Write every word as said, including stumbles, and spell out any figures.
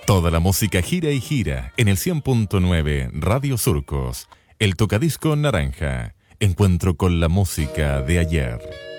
Toda la música gira y gira en el cien punto nueve Radio Surcos. El tocadisco naranja. Encuentro con la música de ayer.